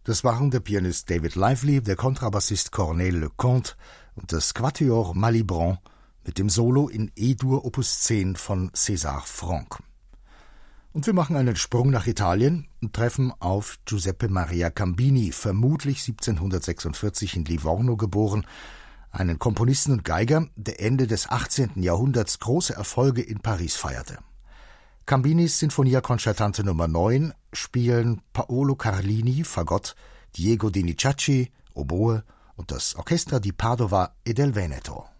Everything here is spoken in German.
Das waren der Pianist David Lively, der Kontrabassist Corneille Leconte und das Quatuor Malibran mit dem Solo in E-Dur Opus 10 von César Franck. Und wir machen einen Sprung nach Italien und treffen auf Giuseppe Maria Cambini, vermutlich 1746 in Livorno geboren, einen Komponisten und Geiger, der Ende des 18. Jahrhunderts große Erfolge in Paris feierte. Cambinis Sinfonia Concertante Nummer 9 spielen Paolo Carlini, Fagott, Diego Dinizacci, Oboe und das Orchestra di Padova e del Veneto.